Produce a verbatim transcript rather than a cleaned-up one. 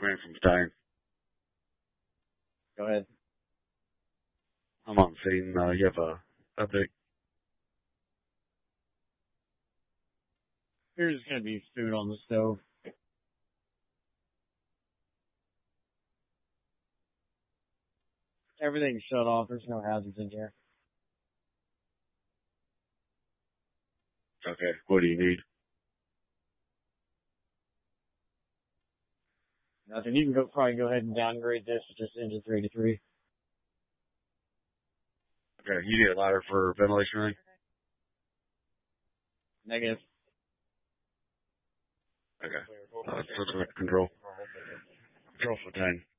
Grant from Stein. Go ahead. I'm on scene. Uh, you have a update? There's going to be food on the stove. Everything's shut off. There's no hazards in here. Okay. What do you need? Nothing. You can go probably go ahead and downgrade this to just engine three eighty-three. Okay. You need a ladder for ventilation ring? Negative. Okay. Uh, circle control. Control for ten.